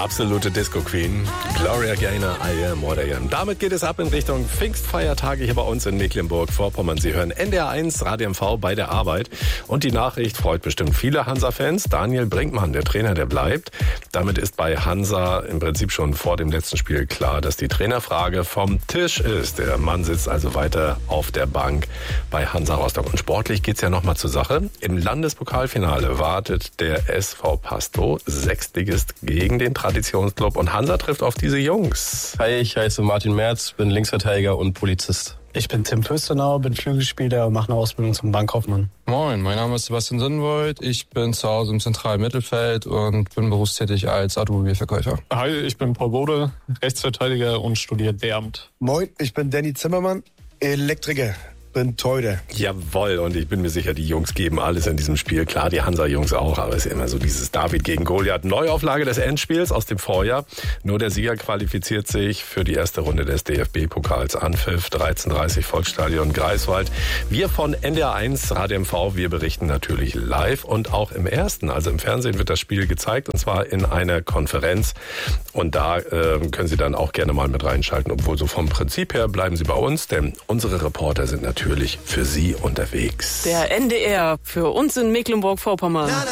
absolute Disco-Queen. Gloria Gaynor, I Am What I Am. Damit geht es ab in Richtung Pfingstfeiertage hier bei uns in Mecklenburg-Vorpommern. Sie hören NDR 1 Radio MV bei der Arbeit. Und die Nachricht freut bestimmt viele Hansa-Fans. Daniel Brinkmann, der Trainer, der bleibt. Damit ist bei Hansa im Prinzip schon vor dem letzten Spiel klar, dass die Trainerfrage vom Tisch ist. Der Mann sitzt also weiter auf der Bank bei Hansa Rostock. Und sportlich geht's ja nochmal zur Sache. Im Landespokalfinale wartet der SV Pastow, Sechstligist, gegen den Traditionsclub. Und Hansa trifft auf diese Jungs. Hi, ich heiße Martin Merz, bin Linksverteidiger und Polizist. Ich bin Tim Fürstenau, bin Flügelspieler und mache eine Ausbildung zum Bankkaufmann. Moin, mein Name ist Sebastian Sinnwold. Ich bin zu Hause im zentralen Mittelfeld und bin berufstätig als Automobilverkäufer. Hi, ich bin Paul Bode, Rechtsverteidiger und studiere Lehramt. Moin, ich bin Danny Zimmermann, Elektriker. Bin Teude. Jawohl, und ich bin mir sicher, die Jungs geben alles in diesem Spiel. Klar, die Hansa-Jungs auch, aber es ist immer so dieses David gegen Goliath. Neuauflage des Endspiels aus dem Vorjahr. Nur der Sieger qualifiziert sich für die erste Runde des DFB-Pokals. Anpfiff 13:30 Volksstadion Greifswald. Wir von NDR 1 Radio MV, wir berichten natürlich live und auch im ersten, also im Fernsehen wird das Spiel gezeigt, und zwar in einer Konferenz. Und da können Sie dann auch gerne mal mit reinschalten, obwohl so vom Prinzip her bleiben Sie bei uns, denn unsere Reporter sind natürlich für Sie unterwegs. Der NDR für uns in Mecklenburg-Vorpommern.